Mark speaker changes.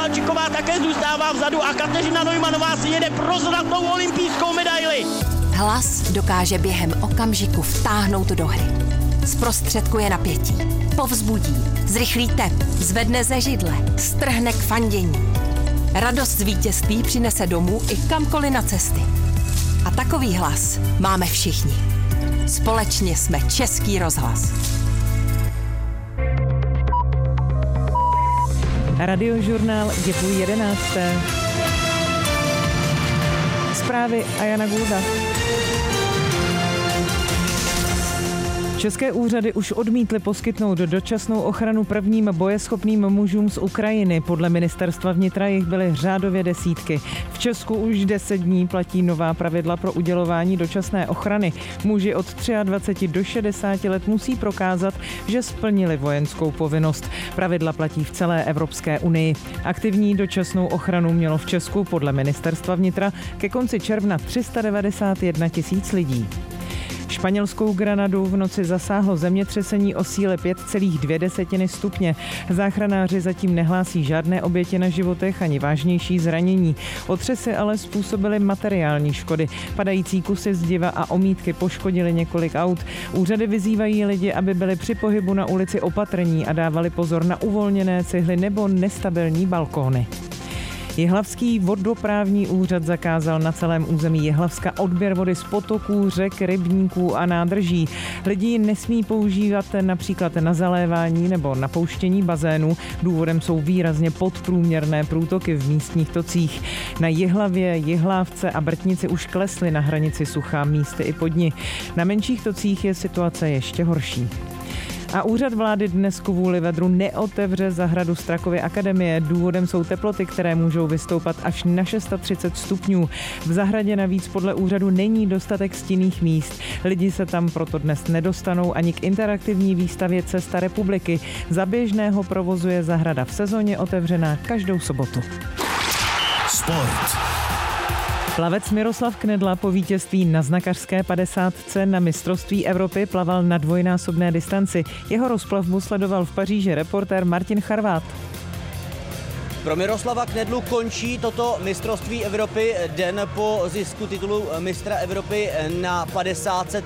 Speaker 1: Kovalčiková také zůstává vzadu a Kateřina Neumannová si jede pro zlatou olympijskou medaili.
Speaker 2: Hlas dokáže během okamžiku vtáhnout do hry. Zprostředkuje napětí, povzbudí, zrychlí tep, zvedne ze židle, strhne k fandění. Radost z vítězství přinese domů i kamkoliv na cesty. A takový hlas máme všichni. Společně jsme Český rozhlas.
Speaker 3: Radiožurnál je 10:30. Zprávy a Jana Gulda. České úřady už odmítly poskytnout dočasnou ochranu prvním bojeschopným mužům z Ukrajiny. Podle ministerstva vnitra jich byly řádově desítky. V Česku už 10 dní platí nová pravidla pro udělování dočasné ochrany. Muži od 23 do 60 let musí prokázat, že splnili vojenskou povinnost. Pravidla platí v celé Evropské unii. Aktivní dočasnou ochranu mělo v Česku podle ministerstva vnitra ke konci června 391 000 lidí. Španělskou Granadu v noci zasáhlo zemětřesení o síle 5,2 stupně. Záchranáři zatím nehlásí žádné oběti na životech ani vážnější zranění. Otřesy ale způsobily materiální škody. Padající kusy zdiva a omítky poškodily několik aut. Úřady vyzývají lidi, aby byli při pohybu na ulici opatrní a dávali pozor na uvolněné cihly nebo nestabilní balkóny. Jihlavský vodoprávní úřad zakázal na celém území Jihlavska odběr vody z potoků, řek, rybníků a nádrží. Lidi nesmí používat například na zalévání nebo napouštění bazénů. Důvodem jsou výrazně podprůměrné průtoky v místních tocích. Na Jihlavě, Jihlávce a Brtnici už klesly na hranici sucha, místy i podni. Na menších tocích je situace ještě horší. A úřad vlády dnes kvůli vedru neotevře zahradu Strakovy akademie. Důvodem jsou teploty, které můžou vystoupat až na 630 stupňů. V zahradě navíc podle úřadu není dostatek stinných míst. Lidi se tam proto dnes nedostanou ani k interaktivní výstavě Cesta republiky. Za běžného provozu je zahrada v sezóně otevřená každou sobotu.
Speaker 4: Sport.
Speaker 3: Plavec Miroslav Knedla po vítězství na znakařské 50 na mistrovství Evropy plaval na dvojnásobné distanci. Jeho rozplavbu sledoval v Paříži reportér Martin Charvát.
Speaker 5: Pro Miroslava Knedlu končí toto mistrovství Evropy den po zisku titulu mistra Evropy na 50.